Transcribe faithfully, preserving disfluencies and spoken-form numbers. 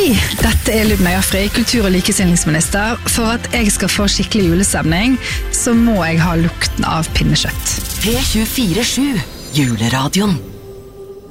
Hei, dette er Lubna Jafri, kultur- og likestillingsminister. For at jeg skal få skikkelig julestemning, så må jeg ha lukten av pinnekjøtt. P tjuefire sju, Juleradioen.